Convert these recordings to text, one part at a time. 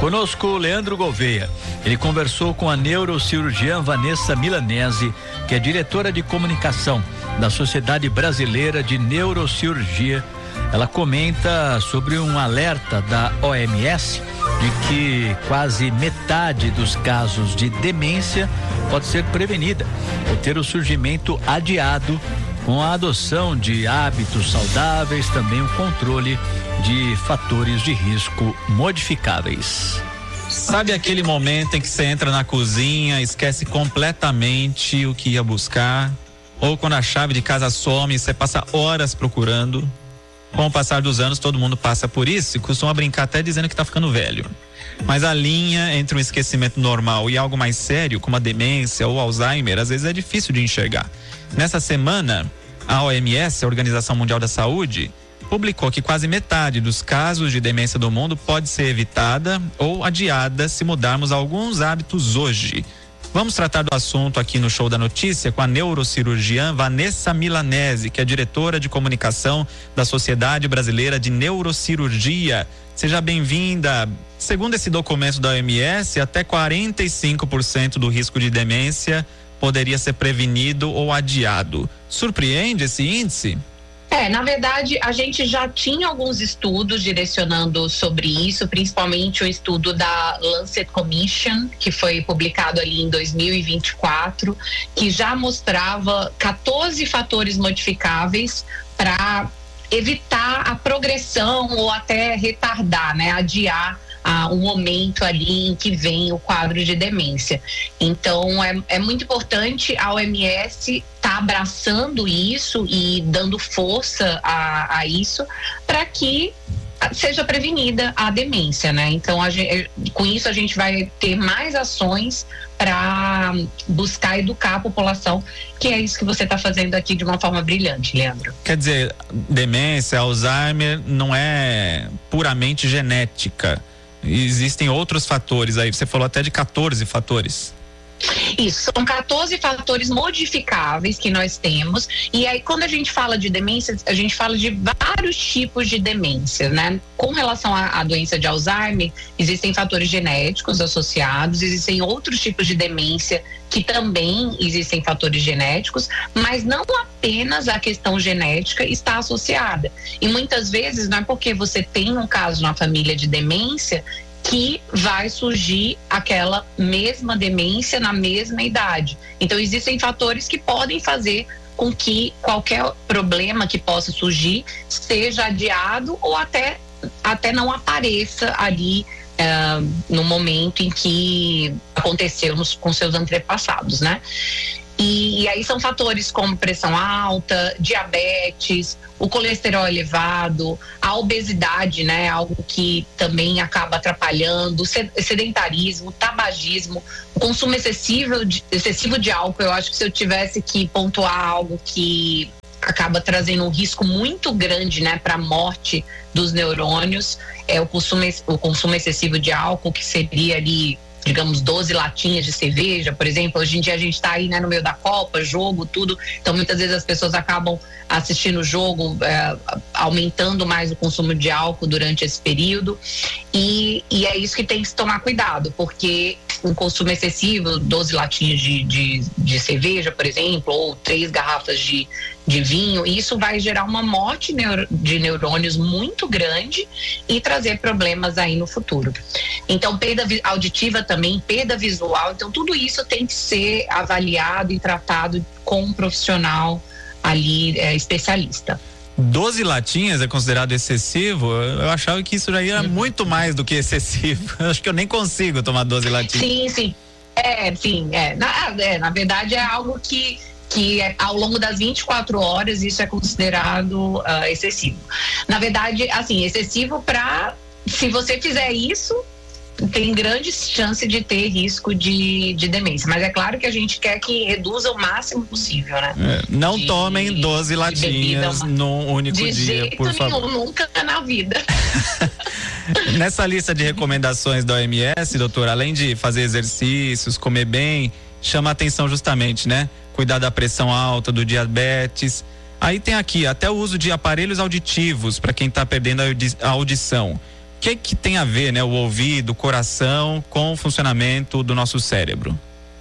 Conosco, Leandro Gouveia. Ele conversou com a neurocirurgiã Vanessa Milanese, que é diretora de comunicação da Sociedade Brasileira de Neurocirurgia. Ela comenta sobre um alerta da OMS de que quase metade dos casos de demência pode ser prevenida ou ter o surgimento adiado com a adoção de hábitos saudáveis, também o controle de fatores de risco modificáveis. Sabe aquele momento em que você entra na cozinha, esquece completamente o que ia buscar? Ou quando a chave de casa some, você passa horas procurando? Com o passar dos anos, todo mundo passa por isso e costuma brincar até dizendo que tá ficando velho. Mas a linha entre um esquecimento normal e algo mais sério, como a demência ou Alzheimer, às vezes é difícil de enxergar. Nessa semana, a OMS, a Organização Mundial da Saúde, publicou que quase metade dos casos de demência do mundo pode ser evitada ou adiada se mudarmos alguns hábitos hoje. Vamos tratar do assunto aqui no Show da Notícia com a neurocirurgiã Vanessa Milanese, que é diretora de comunicação da Sociedade Brasileira de Neurocirurgia. Seja bem-vinda. Segundo esse documento da OMS, até 45% do risco de demência poderia ser prevenido ou adiado. Surpreende esse índice? Na verdade, a gente já tinha alguns estudos direcionando sobre isso, principalmente o estudo da Lancet Commission, que foi publicado ali em 2024, que já mostrava 14 fatores modificáveis para evitar a progressão ou até retardar, adiar um momento ali em que vem o quadro de demência. Então é muito importante a OMS tá abraçando isso e dando força a isso para que seja prevenida a demência, Então com isso a gente vai ter mais ações para buscar educar a população, que é isso que você está fazendo aqui de uma forma brilhante, Leandro. Quer dizer, demência, Alzheimer não é puramente genética. Existem outros fatores aí, você falou até de 14 fatores. Isso, são 14 fatores modificáveis que nós temos, e aí quando a gente fala de demência, a gente fala de vários tipos de demência, Com relação à doença de Alzheimer, existem fatores genéticos associados, existem outros tipos de demência que também existem fatores genéticos, mas não apenas a questão genética está associada. E muitas vezes não é porque você tem um caso na família de demência que vai surgir aquela mesma demência na mesma idade. Então existem fatores que podem fazer com que qualquer problema que possa surgir seja adiado ou até não apareça ali no momento em que aconteceu com seus antepassados, E aí são fatores como pressão alta, diabetes, o colesterol elevado, a obesidade, algo que também acaba atrapalhando, sedentarismo, tabagismo, o consumo excessivo de álcool. Eu acho que se eu tivesse que pontuar algo que acaba trazendo um risco muito grande, para a morte dos neurônios, é o consumo excessivo de álcool, que seria ali, digamos, 12 latinhas de cerveja, por exemplo. Hoje em dia a gente está aí, no meio da Copa, jogo, tudo. Então, muitas vezes as pessoas acabam assistindo o jogo, aumentando mais o consumo de álcool durante esse período. E é isso que tem que se tomar cuidado, porque um consumo excessivo, 12 latinhas de cerveja, por exemplo, ou 3 garrafas de vinho, isso vai gerar uma morte de neurônios muito grande e trazer problemas aí no futuro. Então, perda auditiva também, perda visual. Então, tudo isso tem que ser avaliado e tratado com um profissional ali, especialista. 12 latinhas é considerado excessivo? Eu achava que isso já era muito mais do que excessivo. Eu acho que eu nem consigo tomar 12 latinhas. Sim. Na verdade, é algo que ao longo das 24 horas isso é considerado excessivo. Na verdade, assim, excessivo se você fizer isso, tem grande chance de ter risco de demência. Mas é claro que a gente quer que reduza o máximo possível, Não tomem 12 latinhas num único dia, por favor. De jeito nenhum, nunca na vida. Nessa lista de recomendações da OMS, doutora, além de fazer exercícios, comer bem, chama a atenção justamente, cuidar da pressão alta, do diabetes. Aí tem aqui até o uso de aparelhos auditivos para quem está perdendo a audição. que tem a ver, né, o ouvido, o coração com o funcionamento do nosso cérebro?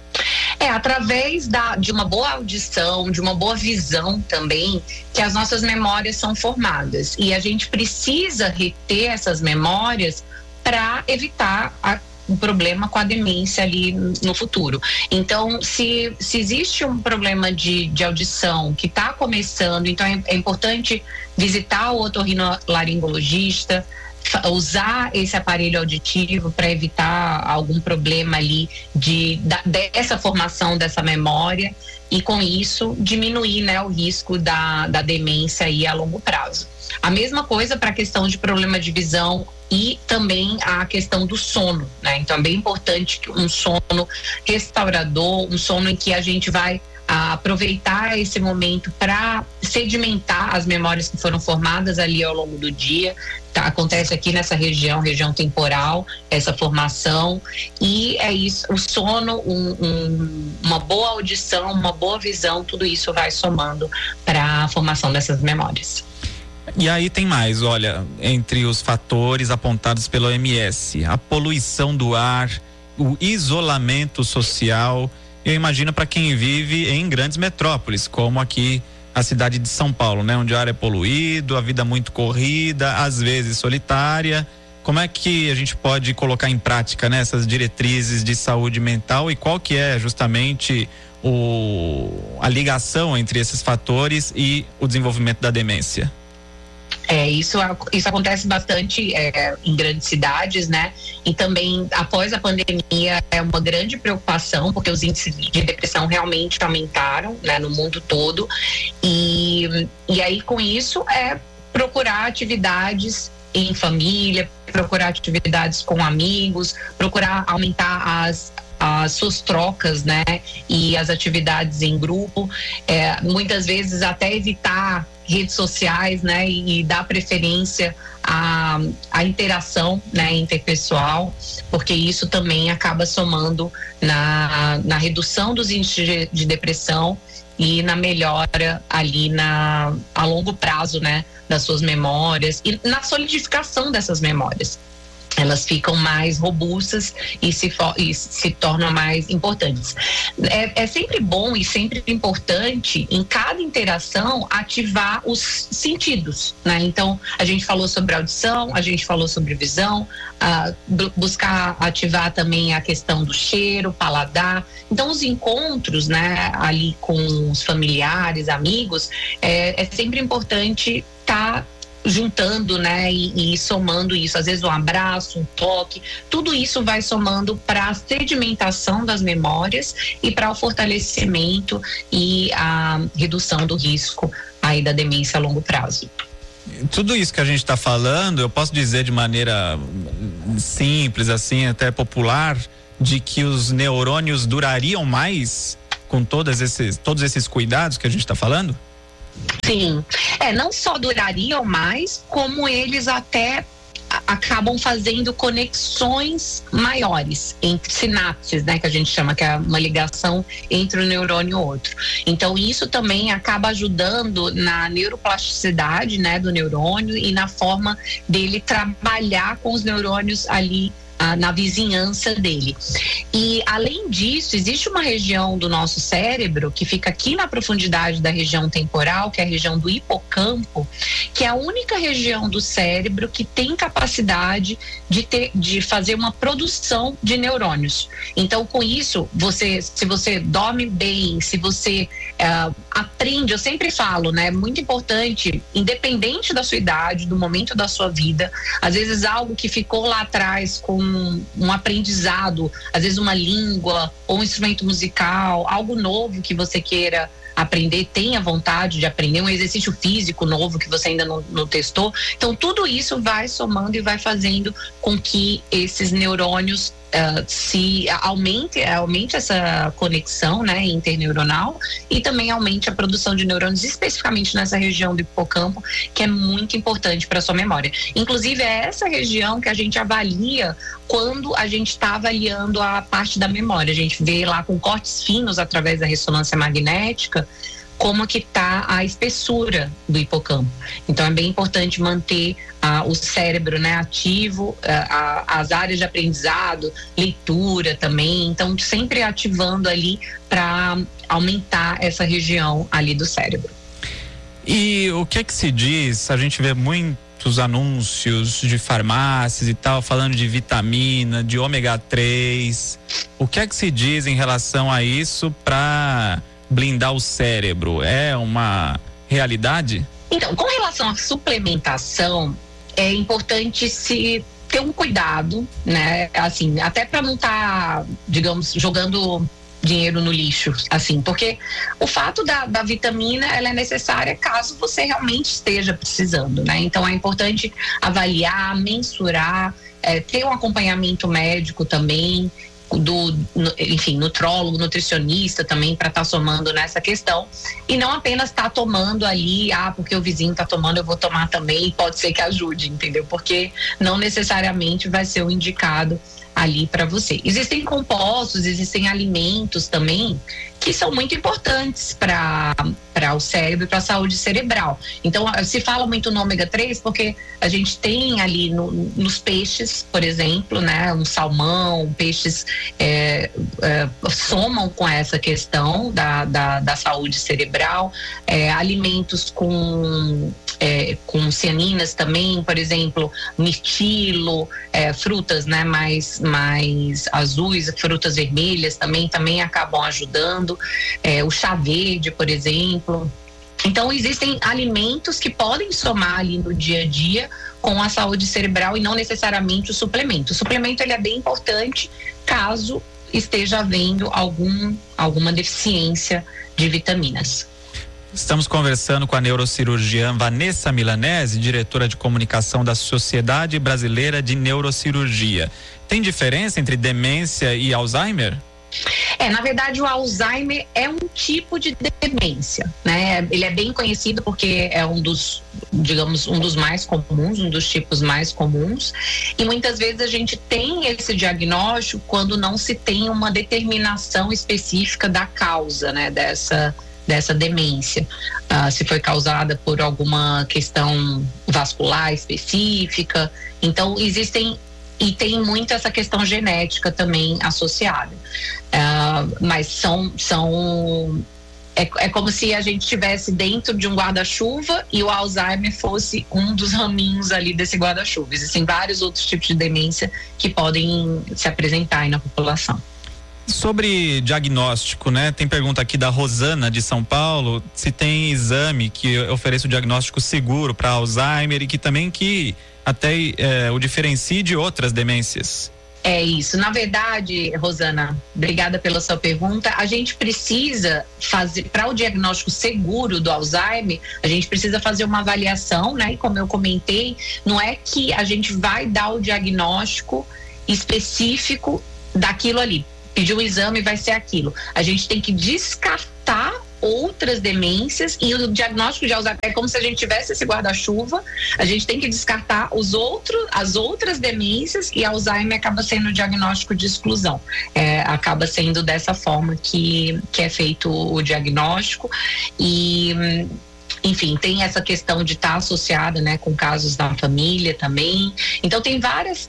Através de uma boa audição, de uma boa visão também, que as nossas memórias são formadas. E a gente precisa reter essas memórias para evitar um problema com a demência ali no futuro. Então, se existe um problema de audição que está começando, então é importante visitar o otorrinolaringologista, usar esse aparelho auditivo para evitar algum problema ali dessa formação dessa memória e com isso diminuir, né, o risco da demência aí a longo prazo. A mesma coisa para a questão de problema de visão e também a questão do sono, né? Então é bem importante que um sono restaurador, um sono em que a gente vai aproveitar esse momento para sedimentar as memórias que foram formadas ali ao longo do dia. Acontece aqui nessa região temporal, essa formação, e é isso, o sono, uma boa audição, uma boa visão, tudo isso vai somando para a formação dessas memórias. E aí tem mais, olha, entre os fatores apontados pela OMS, a poluição do ar, o isolamento social. Eu imagino para quem vive em grandes metrópoles, como aqui a cidade de São Paulo, né? Onde o ar é poluído, a vida muito corrida, às vezes solitária. Como é que a gente pode colocar em prática, né, essas diretrizes de saúde mental e qual que é justamente a ligação entre esses fatores e o desenvolvimento da demência? Isso acontece bastante em grandes cidades, né? E também após a pandemia é uma grande preocupação, porque os índices de depressão realmente aumentaram, né, no mundo todo. E aí com isso procurar atividades em família, procurar atividades com amigos, procurar aumentar as suas trocas, né? E as atividades em grupo, muitas vezes até evitar redes sociais, né? E dar preferência à interação, né, interpessoal, porque isso também acaba somando na redução dos índices de depressão e na melhora ali a longo prazo, né, das suas memórias e na solidificação dessas memórias. Elas ficam mais robustas e se tornam mais importantes. É sempre bom e sempre importante, em cada interação, ativar os sentidos, né? Então, a gente falou sobre audição, a gente falou sobre visão, buscar ativar também a questão do cheiro, paladar. Então, os encontros, né, ali com os familiares, amigos, é sempre importante estar juntando, né, e somando isso, às vezes um abraço, um toque, tudo isso vai somando para a sedimentação das memórias e para o fortalecimento e a redução do risco aí da demência a longo prazo. Tudo isso que a gente está falando, eu posso dizer de maneira simples, assim, até popular, de que os neurônios durariam mais com todos esses cuidados que a gente está falando? Sim, não só durariam mais, como eles até acabam fazendo conexões maiores entre sinapses, né, que a gente chama, que é uma ligação entre um neurônio e outro. Então isso também acaba ajudando na neuroplasticidade, né, do neurônio e na forma dele trabalhar com os neurônios ali na vizinhança dele. E além disso, existe uma região do nosso cérebro que fica aqui na profundidade da região temporal, que é a região do hipocampo, que é a única região do cérebro que tem capacidade de fazer uma produção de neurônios. Então, com isso, se você dorme bem, se você aprende, eu sempre falo, né, muito importante, independente da sua idade, do momento da sua vida, às vezes algo que ficou lá atrás com um aprendizado, às vezes uma língua ou um instrumento musical, algo novo que você queira aprender, tenha vontade de aprender, um exercício físico novo que você ainda não testou. Então tudo isso vai somando e vai fazendo com que esses neurônios se aumente essa conexão, né, interneuronal, e também aumente a produção de neurônios, especificamente nessa região do hipocampo, que é muito importante para a sua memória. Inclusive é essa região que a gente avalia quando a gente está avaliando a parte da memória. A gente vê lá com cortes finos através da ressonância magnética como que está a espessura do hipocampo. Então é bem importante manter o cérebro, né, ativo, as áreas de aprendizado, leitura também, então sempre ativando ali para aumentar essa região ali do cérebro. E o que é que se diz? A gente vê muitos anúncios de farmácias e tal, falando de vitamina, de ômega 3. O que é que se diz em relação a isso para blindar o cérebro? É uma realidade? Então, com relação à suplementação, é importante se ter um cuidado, né? Assim, até para não estar, digamos, jogando dinheiro no lixo, assim, porque o fato da vitamina, ela é necessária caso você realmente esteja precisando, né? Então é importante avaliar, mensurar, ter um acompanhamento médico também, enfim, nutrólogo, nutricionista também, para estar somando nessa questão, e não apenas estar tomando ali, porque o vizinho está tomando, eu vou tomar também, pode ser que ajude, entendeu? Porque não necessariamente vai ser o indicado ali para você. Existem compostos, existem alimentos também que são muito importantes para o cérebro e para a saúde cerebral. Então, se fala muito no ômega 3 porque a gente tem ali nos peixes, por exemplo, né, um salmão, peixes somam com essa questão da saúde cerebral, alimentos com cianinas também, por exemplo, mirtilo, frutas, né, mais azuis, frutas vermelhas também acabam ajudando, o chá verde, por exemplo. Então existem alimentos que podem somar ali no dia a dia com a saúde cerebral e não necessariamente o suplemento. O suplemento, ele é bem importante caso esteja havendo alguma deficiência de vitaminas. Estamos conversando com a neurocirurgiã Vanessa Milanese, diretora de comunicação da Sociedade Brasileira de Neurocirurgia. Tem diferença entre demência e Alzheimer? Na verdade, o Alzheimer é um tipo de demência, né? Ele é bem conhecido porque é um dos mais comuns, um dos tipos mais comuns, e muitas vezes a gente tem esse diagnóstico quando não se tem uma determinação específica da causa, né, dessa demência, se foi causada por alguma questão vascular específica. Então e tem muito essa questão genética também associada, mas é como se a gente estivesse dentro de um guarda-chuva e o Alzheimer fosse um dos raminhos ali desse guarda-chuva. Existem vários outros tipos de demência que podem se apresentar aí na população. Sobre diagnóstico, né? Tem pergunta aqui da Rosana de São Paulo, se tem exame que ofereça o diagnóstico seguro para Alzheimer e que também até o diferencie de outras demências. É isso. Na verdade, Rosana, obrigada pela sua pergunta. A gente precisa fazer, para o diagnóstico seguro do Alzheimer, a gente precisa fazer uma avaliação, né? E como eu comentei, não é que a gente vai dar o diagnóstico específico daquilo ali. Pedir um exame vai ser aquilo. A gente tem que descartar outras demências, e o diagnóstico de Alzheimer é como se a gente tivesse esse guarda-chuva, a gente tem que descartar as outras demências, e Alzheimer acaba sendo o diagnóstico de exclusão. Acaba sendo dessa forma que é feito o diagnóstico, e enfim, tem essa questão de estar associada, né, com casos da família também. Então tem várias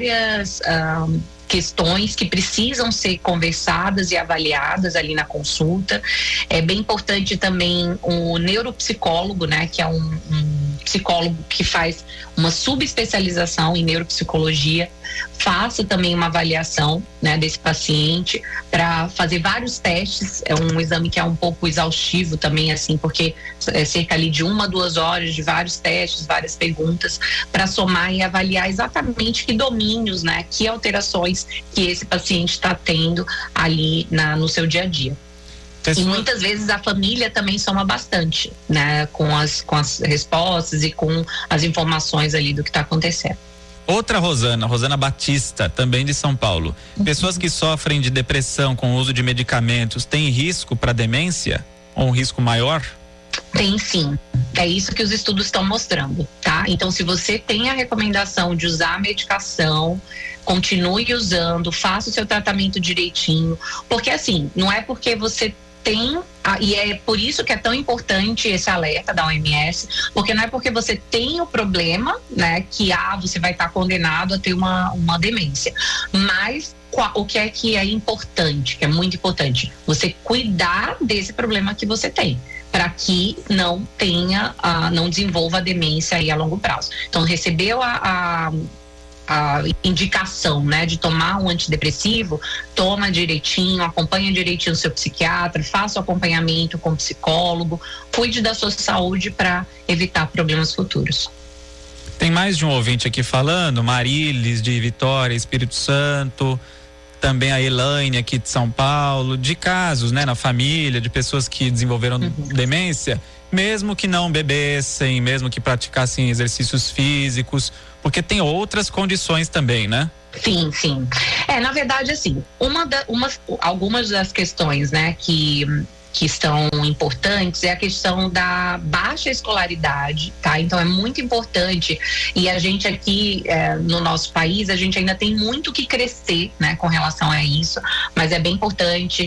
questões que precisam ser conversadas e avaliadas ali na consulta. É bem importante também o neuropsicólogo, né, que é um psicólogo que faz uma subespecialização em neuropsicologia, faça também uma avaliação, né, desse paciente para fazer vários testes. É um exame que é um pouco exaustivo também, assim, porque é cerca ali de 1 a 2 horas de vários testes, várias perguntas, para somar e avaliar exatamente que domínios, né, que alterações que esse paciente está tendo ali no seu dia a dia. E muitas vezes a família também soma bastante, né, com as respostas e com as informações ali do que está acontecendo. Outra Rosana Batista, também de São Paulo. Pessoas que sofrem de depressão com o uso de medicamentos têm risco para demência? Ou um risco maior? Tem sim, é isso que os estudos estão mostrando, tá? Então, se você tem a recomendação de usar a medicação, continue usando, faça o seu tratamento direitinho, porque assim, não é porque você tem E é por isso que é tão importante esse alerta da OMS, porque não é porque você tem o problema, né, que você vai estar condenado a ter uma demência, mas o que é importante, que é muito importante, você cuidar desse problema que você tem, para que não desenvolva a demência aí a longo prazo. Então, recebeu a indicação, né, de tomar um antidepressivo, toma direitinho, acompanha direitinho o seu psiquiatra, faça o acompanhamento com o psicólogo, cuide da sua saúde para evitar problemas futuros. Tem mais de um ouvinte aqui falando, Marilis de Vitória, Espírito Santo, também a Elaine aqui de São Paulo, de casos, né, na família, de pessoas que desenvolveram demência, mesmo que não bebessem, mesmo que praticassem exercícios físicos, porque tem outras condições também, né? Sim. Na verdade, assim, algumas das questões, né, que são importantes é a questão da baixa escolaridade, tá? Então é muito importante, e a gente aqui no nosso país, a gente ainda tem muito que crescer, né, com relação a isso, mas é bem importante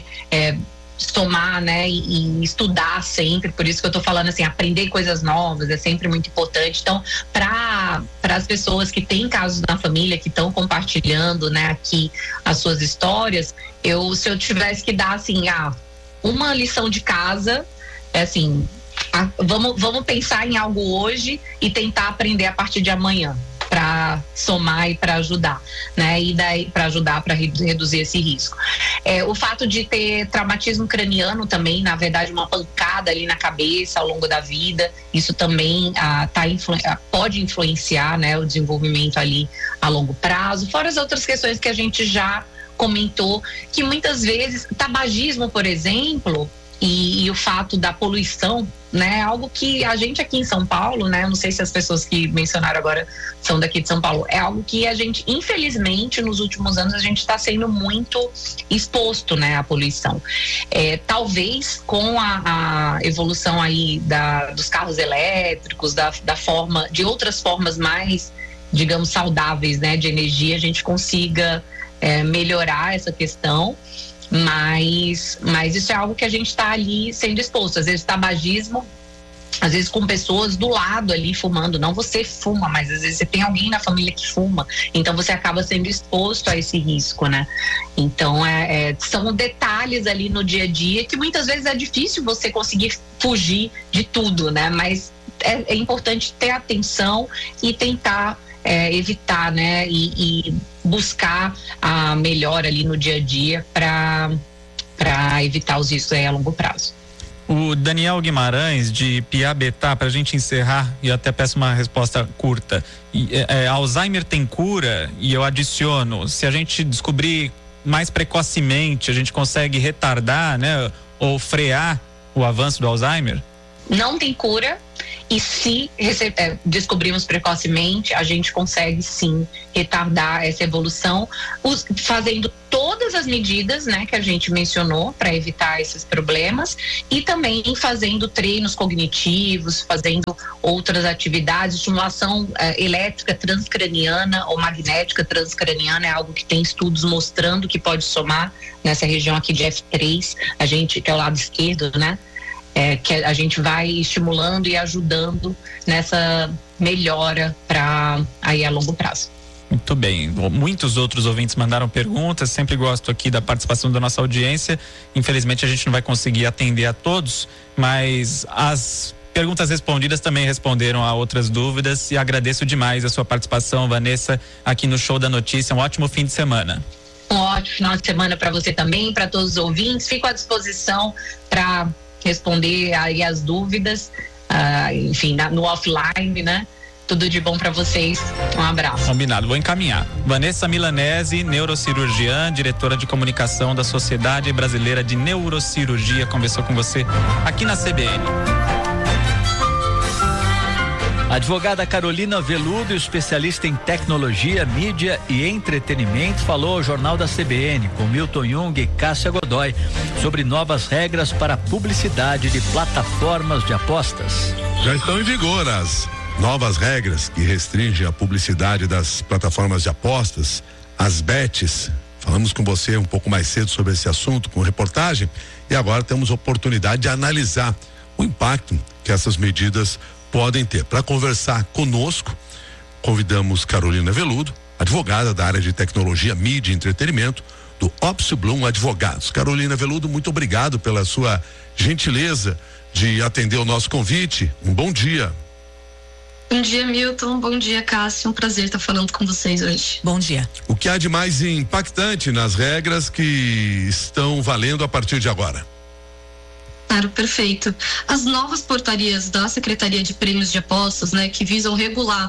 somar, né, e estudar sempre, por isso que eu tô falando assim, aprender coisas novas é sempre muito importante. Então, para as pessoas que têm casos na família, que estão compartilhando, né, aqui as suas histórias, se eu tivesse que dar assim, uma lição de casa, assim, vamos pensar em algo hoje e tentar aprender a partir de amanhã, para somar e para ajudar, né? E daí para ajudar para reduzir esse risco. O fato de ter traumatismo craniano também, na verdade, uma pancada ali na cabeça ao longo da vida, isso também pode influenciar, né, o desenvolvimento ali a longo prazo. Fora as outras questões que a gente já comentou, que muitas vezes tabagismo, por exemplo, e o fato da poluição, né, algo que a gente aqui em São Paulo, né, eu não sei se as pessoas que mencionaram agora são daqui de São Paulo, é algo que a gente, infelizmente, nos últimos anos a gente está sendo muito exposto, né, à poluição. Talvez com a evolução aí dos carros elétricos, de outras formas mais, digamos, saudáveis, né, de energia, a gente consiga melhorar essa questão, mas isso é algo que a gente está ali sendo exposto. Às vezes tabagismo, às vezes com pessoas do lado ali fumando, não você fuma, mas às vezes você tem alguém na família que fuma, então você acaba sendo exposto a esse risco, né? Então são detalhes ali no dia a dia que muitas vezes é difícil você conseguir fugir de tudo, né? Mas é importante ter atenção e tentar evitar, né, e buscar a melhora ali no dia a dia para evitar os riscos a longo prazo. O Daniel Guimarães de Piabetá, para a gente encerrar, e eu até peço uma resposta curta. Alzheimer tem cura? E eu adiciono, se a gente descobrir mais precocemente, a gente consegue retardar, né, ou frear o avanço do Alzheimer? Não tem cura, e se descobrirmos precocemente, a gente consegue sim retardar essa evolução, fazendo todas as medidas, né, que a gente mencionou para evitar esses problemas, e também fazendo treinos cognitivos, fazendo outras atividades. Estimulação elétrica transcraniana ou magnética transcraniana é algo que tem estudos mostrando que pode somar nessa região aqui de F3, que é o lado esquerdo, né? Que a gente vai estimulando e ajudando nessa melhora para aí a longo prazo. Muito bem, muitos outros ouvintes mandaram perguntas, sempre gosto aqui da participação da nossa audiência. Infelizmente a gente não vai conseguir atender a todos, mas as perguntas respondidas também responderam a outras dúvidas, e agradeço demais a sua participação, Vanessa, aqui no Show da Notícia. Um ótimo fim de semana. Um ótimo final de semana para você também, para todos os ouvintes. Fico à disposição para responder aí as dúvidas, enfim, no offline, né? Tudo de bom para vocês. Um abraço. Combinado, vou encaminhar. Vanessa Milanese, neurocirurgiã, diretora de comunicação da Sociedade Brasileira de Neurocirurgia, conversou com você aqui na CBN. A advogada Carolina Veludo, especialista em tecnologia, mídia e entretenimento, falou ao Jornal da CBN com Milton Jung e Cássia Godoy sobre novas regras para a publicidade de plataformas de apostas. Já estão em vigor as novas regras que restringem a publicidade das plataformas de apostas, as bets, Falamos com você um pouco mais cedo sobre esse assunto, com reportagem, e agora temos a oportunidade de analisar o impacto que essas medidas podem ter. Para conversar conosco, convidamos Carolina Veludo, advogada da área de tecnologia, mídia e entretenimento, do Opsio Blum Advogados. Carolina Veludo, muito obrigado pela sua gentileza de atender o nosso convite. Um bom dia. Bom dia, Milton. Bom dia, Cássio. Um prazer estar falando com vocês hoje. Bom dia. O que há de mais impactante nas regras que estão valendo a partir de agora? Claro, perfeito. As novas portarias da Secretaria de Prêmios de Apostas, né, que visam regular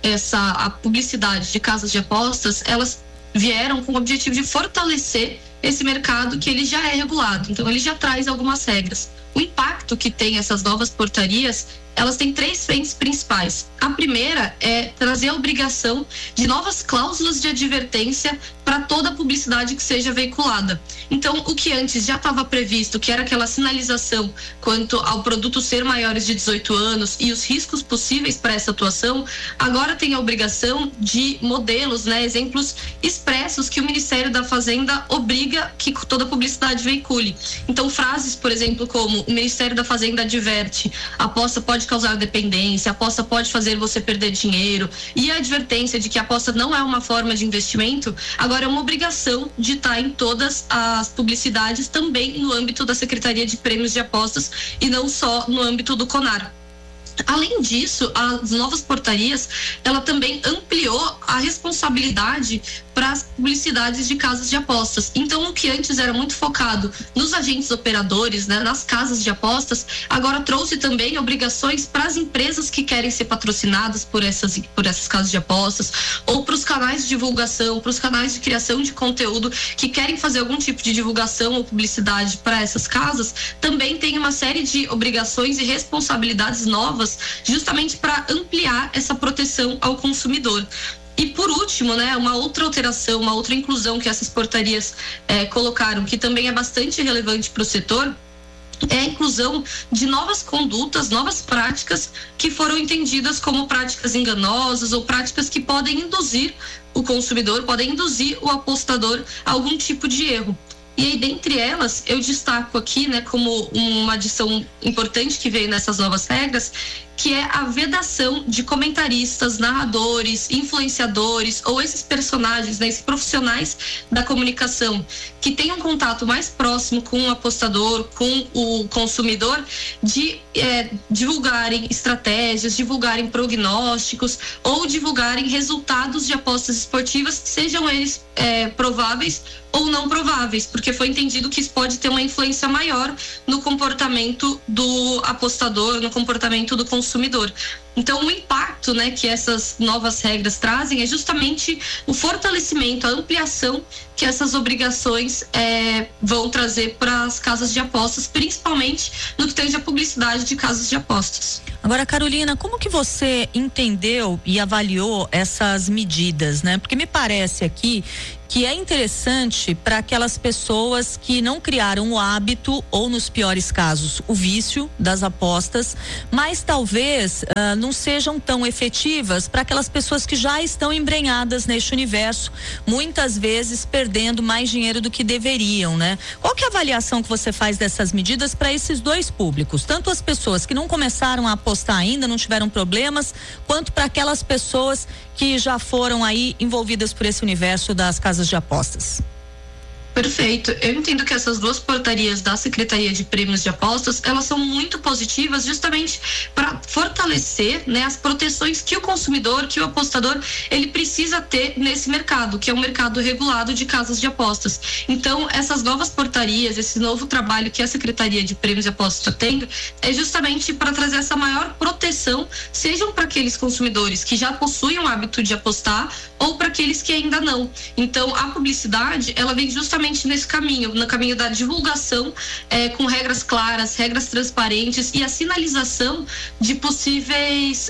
a publicidade de casas de apostas, elas vieram com o objetivo de fortalecer esse mercado que ele já é regulado. Então, ele já traz algumas regras. O impacto que tem essas novas portarias, elas têm 3 frentes principais. A primeira é trazer a obrigação de novas cláusulas de advertência para toda a publicidade que seja veiculada. Então, o que antes já estava previsto, que era aquela sinalização quanto ao produto ser maiores de 18 anos e os riscos possíveis para essa atuação, agora tem a obrigação de modelos, né, exemplos expressos que o Ministério da Fazenda obriga que toda a publicidade veicule. Então, frases, por exemplo, como o Ministério da Fazenda adverte, a aposta pode causar dependência, a aposta pode fazer você perder dinheiro, e a advertência de que a aposta não é uma forma de investimento, agora é uma obrigação de estar em todas as publicidades, também no âmbito da Secretaria de Prêmios de Apostas e não só no âmbito do CONAR. Além disso, as novas portarias, ela também ampliou a responsabilidade para as publicidades de casas de apostas. Então, o que antes era muito focado nos agentes operadores, né, nas casas de apostas, agora trouxe também obrigações para as empresas que querem ser patrocinadas por essas casas de apostas, ou para os canais de divulgação, para os canais de criação de conteúdo que querem fazer algum tipo de divulgação ou publicidade para essas casas, também tem uma série de obrigações e responsabilidades novas, justamente para ampliar essa proteção ao consumidor. E por último, né, uma outra alteração, uma outra inclusão que essas portarias colocaram, que também é bastante relevante para o setor, é a inclusão de novas condutas, novas práticas que foram entendidas como práticas enganosas ou práticas que podem induzir o consumidor, podem induzir o apostador a algum tipo de erro. E aí, dentre elas, eu destaco aqui, né, como uma adição importante que veio nessas novas regras, que é a vedação de comentaristas, narradores, influenciadores ou esses personagens, né, esses profissionais da comunicação que tenham um contato mais próximo com o apostador, com o consumidor, de divulgarem estratégias, divulgarem prognósticos ou divulgarem resultados de apostas esportivas, sejam eles prováveis ou não prováveis, porque foi entendido que isso pode ter uma influência maior no comportamento do apostador, no comportamento do consumidor. Então, o impacto, né, que essas novas regras trazem é justamente o fortalecimento, a ampliação que essas obrigações vão trazer para as casas de apostas, principalmente no que tange a publicidade de casas de apostas. Agora, Carolina, como que você entendeu e avaliou essas medidas, né? Porque me parece aqui que é interessante para aquelas pessoas que não criaram o hábito ou, nos piores casos, o vício das apostas, mas talvez não sejam tão efetivas para aquelas pessoas que já estão embrenhadas neste universo, muitas vezes perdendo mais dinheiro do que deveriam, né? Qual que é a avaliação que você faz dessas medidas para esses dois públicos? Tanto as pessoas que não começaram a apostar ainda, não tiveram problemas, quanto para aquelas pessoas que já foram aí envolvidas por esse universo das casas de apostas. Perfeito. Eu entendo que essas duas portarias da Secretaria de Prêmios de Apostas, elas são muito positivas justamente para fortalecer, né, as proteções que o consumidor, que o apostador, ele precisa ter nesse mercado, que é um mercado regulado de casas de apostas. Então, essas novas portarias, esse novo trabalho que a Secretaria de Prêmios de Apostas está tendo, é justamente para trazer essa maior proteção, sejam para aqueles consumidores que já possuem o hábito de apostar ou para aqueles que ainda não. Então, a publicidade, ela vem justamente nesse caminho, no caminho da divulgação, com regras claras, regras transparentes e a sinalização de possíveis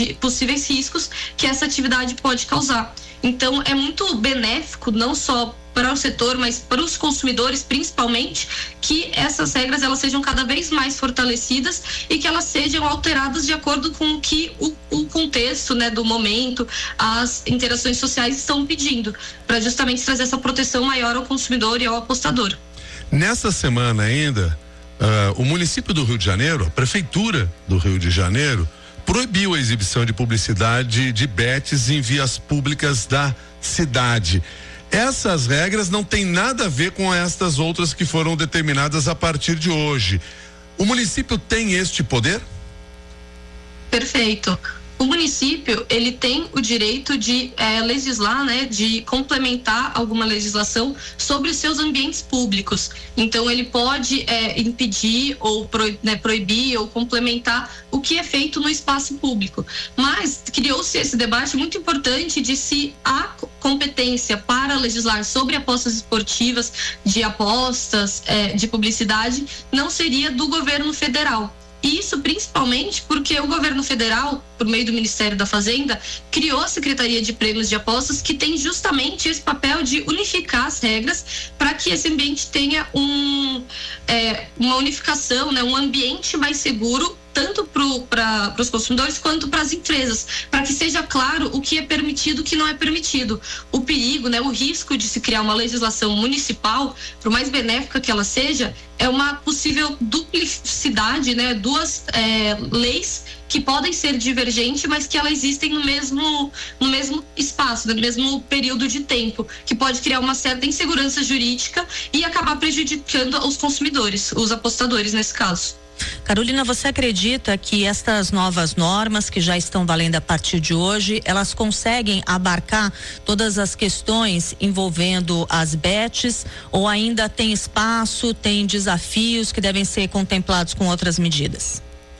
riscos que essa atividade pode causar. Então, é muito benéfico, não só para o setor, mas para os consumidores principalmente, que essas regras elas sejam cada vez mais fortalecidas e que elas sejam alteradas de acordo com o que o contexto, né, do momento, as interações sociais estão pedindo, para justamente trazer essa proteção maior ao consumidor e ao apostador. Nessa semana ainda, o município do Rio de Janeiro, a prefeitura do Rio de Janeiro, proibiu a exibição de publicidade de bets em vias públicas da cidade. Essas regras não têm nada a ver com estas outras que foram determinadas a partir de hoje. O município tem este poder? Perfeito. O município, ele tem o direito de legislar, né, de complementar alguma legislação sobre os seus ambientes públicos. Então, ele pode impedir ou proibir ou complementar o que é feito no espaço público. Mas criou-se esse debate muito importante de se há competência para legislar sobre apostas esportivas, de apostas, de publicidade, não seria do governo federal. Isso principalmente porque o governo federal, por meio do Ministério da Fazenda, criou a Secretaria de Prêmios de Apostas, que tem justamente esse papel de unificar as regras para que esse ambiente tenha uma unificação, né, um ambiente mais seguro, tanto para os consumidores quanto para as empresas, para que seja claro o que é permitido e o que não é permitido. O perigo, né, o risco de se criar uma legislação municipal, por mais benéfica que ela seja, é uma possível duplicidade, né, duas leis que podem ser divergentes, mas que elas existem no mesmo espaço, no mesmo período de tempo, que pode criar uma certa insegurança jurídica e acabar prejudicando os consumidores, os apostadores nesse caso. Carolina, você acredita que estas novas normas que já estão valendo a partir de hoje, elas conseguem abarcar todas as questões envolvendo as bets, ou ainda tem espaço, tem desafios que devem ser contemplados com outras medidas?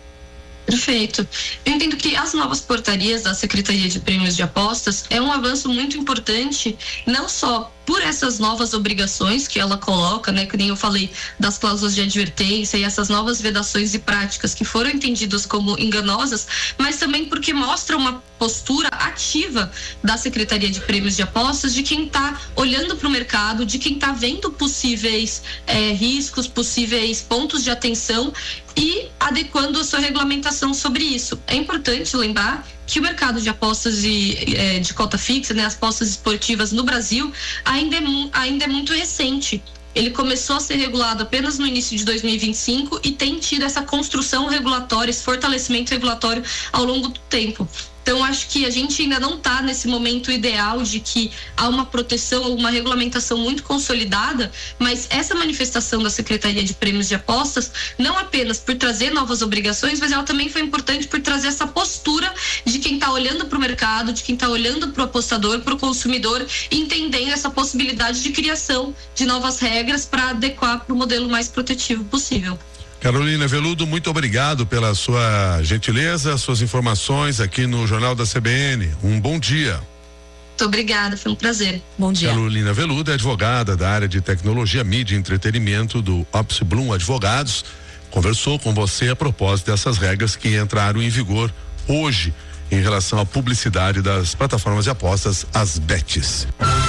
Perfeito. Eu entendo que as novas portarias da Secretaria de Prêmios de Apostas é um avanço muito importante, não só por essas novas obrigações que ela coloca, né, que nem eu falei, das cláusulas de advertência e essas novas vedações e práticas que foram entendidas como enganosas, mas também porque mostra uma postura ativa da Secretaria de Prêmios de Apostas, de quem está olhando para o mercado, de quem está vendo possíveis riscos, possíveis pontos de atenção e adequando a sua regulamentação sobre isso. É importante lembrar que o mercado de apostas de cota fixa, né, as apostas esportivas no Brasil, ainda é muito recente. Ele começou a ser regulado apenas no início de 2025 e tem tido essa construção regulatória, esse fortalecimento regulatório ao longo do tempo. Então, acho que a gente ainda não está nesse momento ideal de que há uma proteção, uma regulamentação muito consolidada, mas essa manifestação da Secretaria de Prêmios de Apostas, não apenas por trazer novas obrigações, mas ela também foi importante por trazer essa postura de quem está olhando para o mercado, de quem está olhando para o apostador, para o consumidor, entendendo essa possibilidade de criação de novas regras para adequar para o modelo mais protetivo possível. Carolina Veludo, muito obrigado pela sua gentileza, suas informações aqui no Jornal da CBN. Um bom dia. Muito obrigada, foi um prazer. Bom dia. Carolina Veludo é advogada da área de tecnologia, mídia e entretenimento do Ops Bloom Advogados. Conversou com você a propósito dessas regras que entraram em vigor hoje em relação à publicidade das plataformas de apostas, as bets.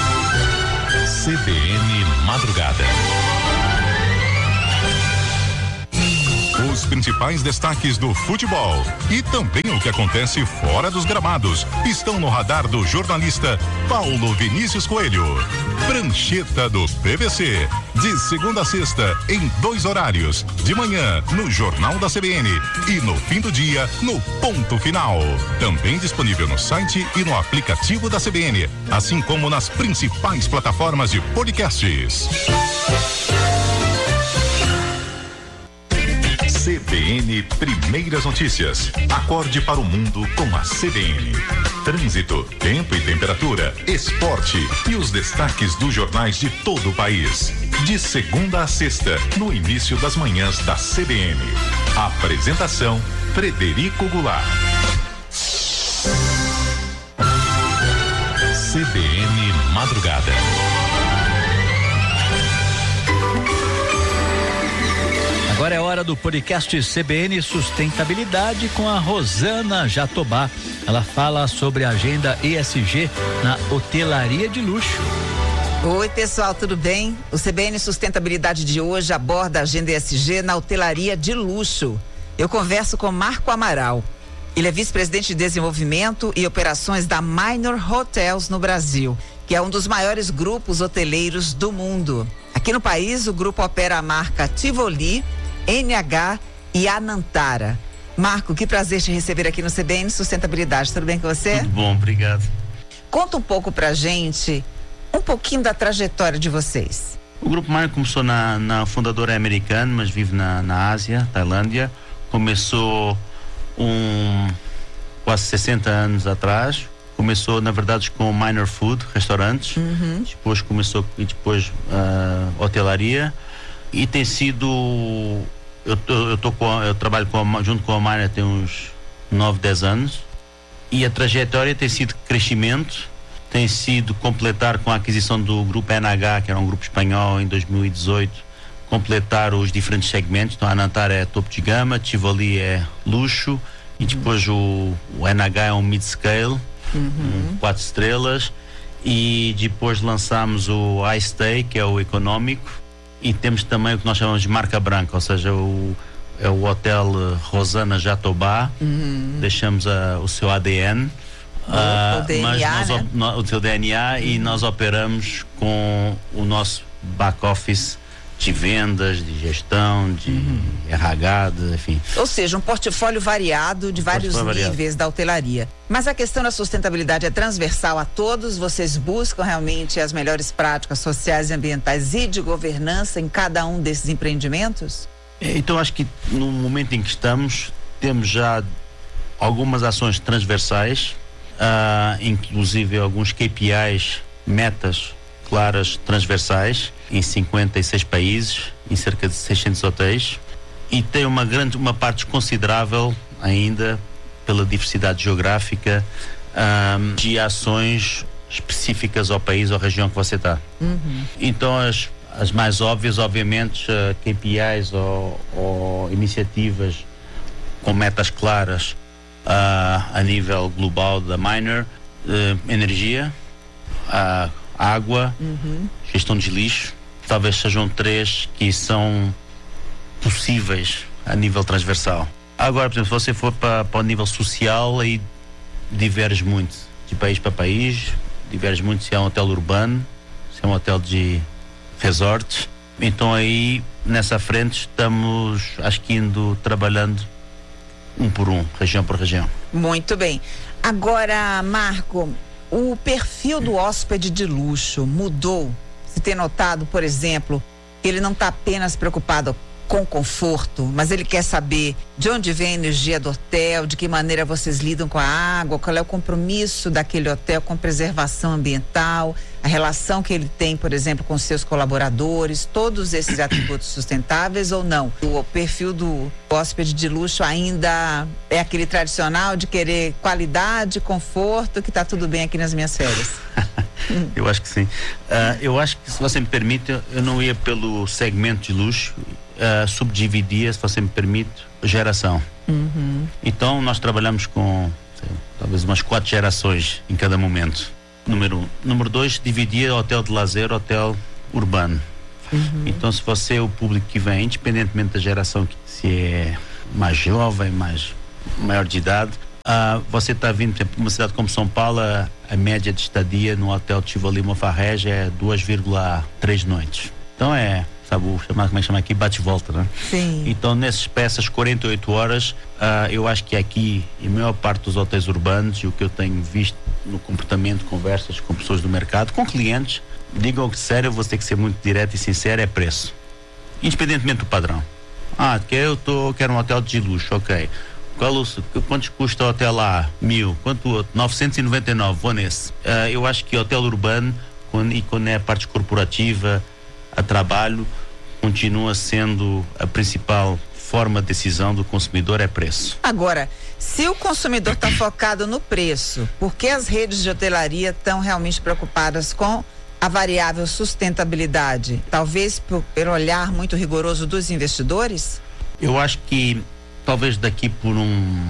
CBN Madrugada. Os principais destaques do futebol e também o que acontece fora dos gramados estão no radar do jornalista Paulo Vinícius Coelho. Prancheta do PVC, de segunda a sexta, em 2 horários, de manhã no Jornal da CBN e no fim do dia no Ponto Final. Também disponível no site e no aplicativo da CBN, assim como nas principais plataformas de podcasts. CBN Primeiras Notícias. Acorde para o mundo com a CBN. Trânsito, tempo e temperatura, esporte e os destaques dos jornais de todo o país. De segunda a sexta, no início das manhãs da CBN. Apresentação: Frederico Goulart. CBN Madrugada. Agora é hora do podcast CBN Sustentabilidade com a Rosana Jatobá. Ela fala sobre a agenda ESG na hotelaria de luxo. Oi, pessoal, tudo bem? O CBN Sustentabilidade de hoje aborda a agenda ESG na hotelaria de luxo. Eu converso com Marco Amaral. Ele é vice-presidente de desenvolvimento e operações da Minor Hotels no Brasil, que é um dos maiores grupos hoteleiros do mundo. Aqui no país, o grupo opera a marca Tivoli, NH e Anantara. Marco, que prazer te receber aqui no CBN Sustentabilidade. Tudo bem com você? Tudo bom, obrigado. Conta um pouco pra gente, um pouquinho da trajetória de vocês. O Grupo Minor começou na fundadora americana, mas vive na Ásia, Tailândia. Começou quase 60 anos atrás. Começou, na verdade, com Minor Food, restaurantes. Depois começou hotelaria. E tem sido... Eu trabalho junto com a Minor tem uns 9, 10 anos. E a trajetória tem sido crescimento, tem sido completar com a aquisição do grupo NH, que era um grupo espanhol, em 2018, completar os diferentes segmentos. Então a Anantara é topo de gama, Tivoli é luxo, e depois o NH é um mid-scale, 4 estrelas, e depois lançamos o iStay, que é o econômico, e temos também o que nós chamamos de marca branca, ou seja, é o Hotel Rosana Jatobá. Deixamos o seu ADN, o seu DNA, e nós operamos com o nosso back-office de vendas, de gestão, de RH, enfim. Ou seja, um portfólio variado de vários níveis da hotelaria. Mas a questão da sustentabilidade é transversal a todos? Vocês buscam realmente as melhores práticas sociais e ambientais e de governança em cada um desses empreendimentos? Então acho que no momento em que estamos, temos já algumas ações transversais, inclusive alguns KPIs, metas claras transversais, em 56 países, em cerca de 600 hotéis, e tem uma parte considerável ainda pela diversidade geográfica de ações específicas ao país ou região que você está. Então as mais óbvias, obviamente, KPIs ou iniciativas com metas claras a nível global da Minor, energia, água, gestão de lixo. Talvez sejam 3 que são possíveis a nível transversal. Agora, por exemplo, se você for para o nível social, aí diverge muito de país para país, diverge muito se é um hotel urbano, se é um hotel de resorts. Então aí nessa frente estamos, acho que trabalhando um por um, região por região. Muito bem. Agora, Marco, o perfil do hóspede de luxo mudou? Você tem notado, por exemplo, que ele não está apenas preocupado com conforto, mas ele quer saber de onde vem a energia do hotel, de que maneira vocês lidam com a água, qual é o compromisso daquele hotel com preservação ambiental, a relação que ele tem, por exemplo, com seus colaboradores, todos esses atributos sustentáveis ou não? O perfil do hóspede de luxo ainda é aquele tradicional de querer qualidade, conforto, que está tudo bem aqui nas minhas férias? Eu acho que sim. Eu acho que, se você me permite, eu não ia pelo segmento de luxo, subdividia, se você me permite, geração. Então nós trabalhamos com talvez umas 4 gerações em cada momento. Número 1. Número 2, dividia hotel de lazer, hotel urbano. Então se você é o público que vem, independentemente da geração, se é mais jovem, maior de idade, você está vindo, por exemplo, uma cidade como São Paulo, a média de estadia no hotel Tivoli Mofarrege é 2,3 noites. Então como é que chama aqui? Bate-volta, né? Sim. Então nessas peças 48 horas, eu acho que aqui, em maior parte dos hotéis urbanos, e o que eu tenho visto no comportamento, conversas com pessoas do mercado, com clientes, digam que sério, eu vou ter que ser muito direto e sincero, é preço. Independentemente do padrão. Quero um hotel de luxo, ok. Quanto custa o hotel lá? 1.000. Quanto outro? 999, vou nesse. Eu acho que hotel urbano, quando é a parte corporativa, a trabalho, continua sendo a principal forma de decisão do consumidor, é preço. Agora, se o consumidor está focado no preço, por que as redes de hotelaria estão realmente preocupadas com a variável sustentabilidade? Talvez pelo olhar muito rigoroso dos investidores? Eu acho que talvez daqui por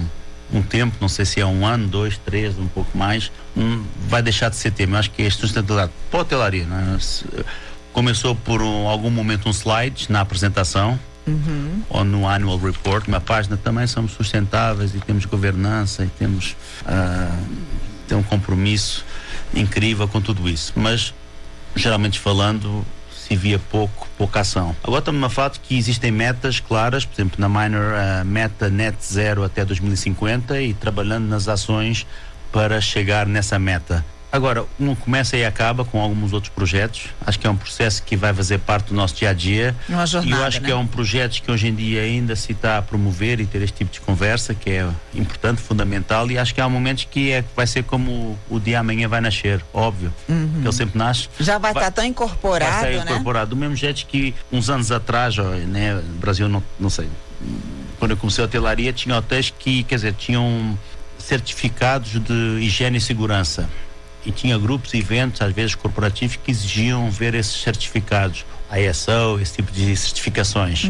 um tempo, não sei se é 1 ano, 2, 3, um pouco mais, vai deixar de ser tema. Eu acho que é sustentabilidade para a hotelaria, não é? Começou por algum momento um slide na apresentação, ou no annual report, uma página, também somos sustentáveis e temos governança e temos tem um compromisso incrível com tudo isso, mas geralmente falando se via pouca ação. Agora estamos numa fase que existem metas claras, por exemplo na Minor, meta net zero até 2050 e trabalhando nas ações para chegar nessa meta. Agora, não começa e acaba com alguns outros projetos. Acho que é um processo que vai fazer parte do nosso dia a dia. Uma jornada, e eu acho né? que é um projeto que hoje em dia ainda se está a promover e ter este tipo de conversa, que é importante, fundamental, e acho que há momentos que vai ser como o dia amanhã vai nascer, óbvio, que ele sempre nasce. Já vai estar tão incorporado, vai estar incorporado, do mesmo jeito que uns anos atrás, né, no Brasil, não sei, quando eu comecei a hotelaria, tinha hotéis que, quer dizer, tinham certificados de higiene e segurança. E tinha grupos e eventos, às vezes corporativos, que exigiam ver esses certificados, ISO, esse tipo de certificações.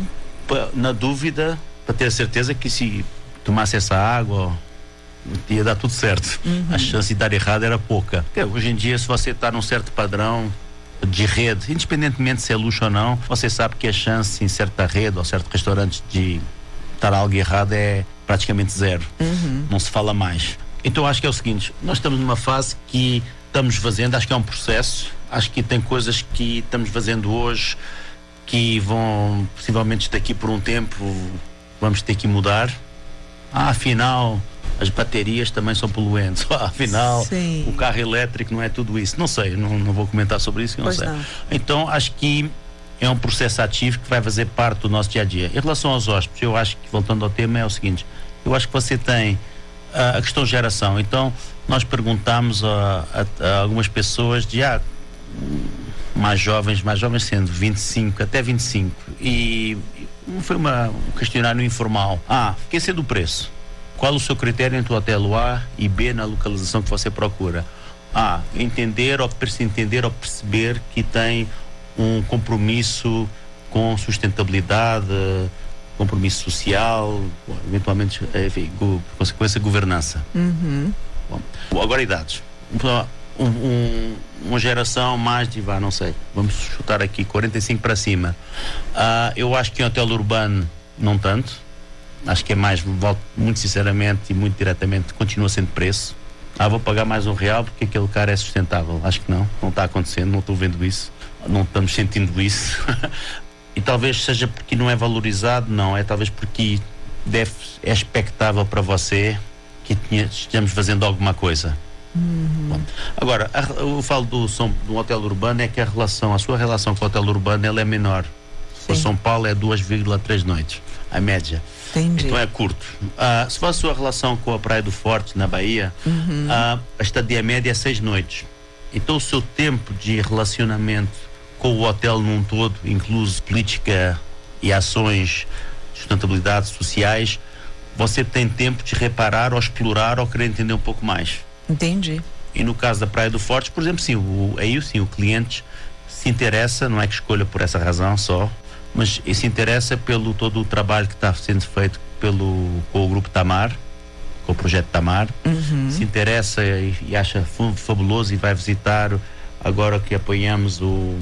Na dúvida, para ter a certeza que se tomasse essa água, ia dar tudo certo. A chance de dar errado era pouca. Porque hoje em dia, se você está num certo padrão de rede, independentemente se é luxo ou não, você sabe que a chance em certa rede ou certo restaurante de estar algo errado é praticamente zero. Não se fala mais. Então acho que é o seguinte, nós estamos numa fase que estamos fazendo, acho que é um processo, acho que tem coisas que estamos fazendo hoje que vão, possivelmente daqui por um tempo, vamos ter que mudar. Afinal, as baterias também são poluentes. Afinal, Sim. o carro elétrico não é tudo isso. Não sei, não vou comentar sobre isso, não sei. Então acho que é um processo ativo que vai fazer parte do nosso dia a dia. Em relação aos hóspedes, eu acho que, voltando ao tema, é o seguinte, eu acho que você tem a questão de geração. Então nós perguntamos a algumas pessoas de mais jovens sendo 25 até 25 e foi um questionário informal. Fiquei sendo o preço. Qual o seu critério entre o hotel A e B na localização que você procura? Entender ou perceber que tem um compromisso com sustentabilidade, compromisso social, eventualmente, enfim, por consequência, governança. Bom, agora idades. Uma geração mais de, não sei, vamos chutar aqui 45 para cima. Eu acho que em hotel urbano não tanto. Acho que é mais, muito sinceramente e muito diretamente, continua sendo preço. Vou pagar mais R$1 porque aquele cara é sustentável. Acho que não está acontecendo, não estou vendo isso, não estamos sentindo isso. E talvez seja porque não é valorizado, não, é talvez porque é expectável para você que estejamos fazendo alguma coisa. Bom, agora, eu falo do hotel urbano, é que a sua relação com o hotel urbano ela é menor. Por São Paulo é 2,3 noites, a média. Entendi. Então é curto. Se for a sua relação com a Praia do Forte, na Bahia, a estadia média é 6 noites. Então o seu tempo de relacionamento com o hotel num todo, incluso política e ações de sustentabilidade sociais, você tem tempo de reparar ou explorar ou querer entender um pouco mais. Entendi. E no caso da Praia do Forte, por exemplo, sim, o cliente se interessa, não é que escolha por essa razão só, mas se interessa pelo todo o trabalho que está sendo feito com o grupo Tamar, com o projeto Tamar, se interessa e acha fabuloso e vai visitar. Agora que apoiamos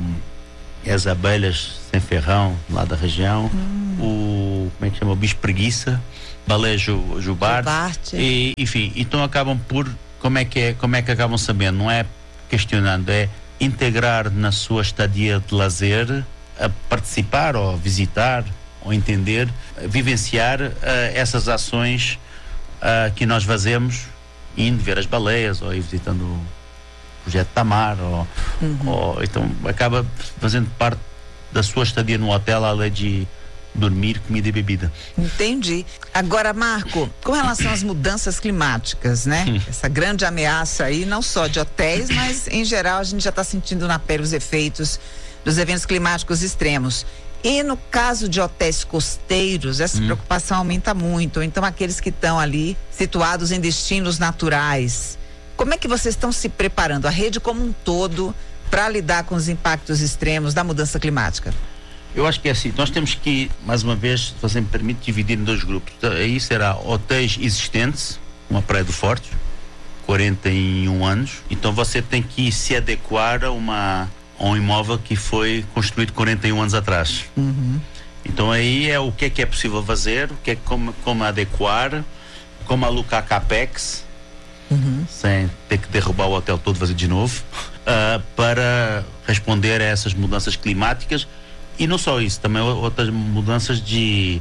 as abelhas sem ferrão lá da região, como é que chama? O bicho preguiça, baleia jubarte. E, enfim, então acabam por, como é que acabam sabendo? Não é questionando, é integrar na sua estadia de lazer, a participar ou visitar ou entender, vivenciar essas ações que nós fazemos, indo ver as baleias ou ir visitando o projeto Tamar ou então acaba fazendo parte da sua estadia no hotel, além de dormir, comida e bebida. Entendi. Agora, Marco, com relação às mudanças climáticas, né? Essa grande ameaça aí, não só de hotéis, mas em geral a gente já está sentindo na pele os efeitos dos eventos climáticos extremos. E no caso de hotéis costeiros, essa preocupação aumenta muito. Então, aqueles que estão ali situados em destinos naturais, como é que vocês estão se preparando, a rede como um todo, para lidar com os impactos extremos da mudança climática? Eu acho que é assim, nós temos que, mais uma vez, se você me permite, dividir em 2 grupos. Aí será hotéis existentes, uma Praia do Forte, 41 anos. Então você tem que se adequar a um imóvel que foi construído 41 anos atrás. Então aí é o que é possível fazer, o que é como adequar, como alocar capex, sem ter que derrubar o hotel todo, fazer de novo, para responder a essas mudanças climáticas. E não só isso, também outras mudanças de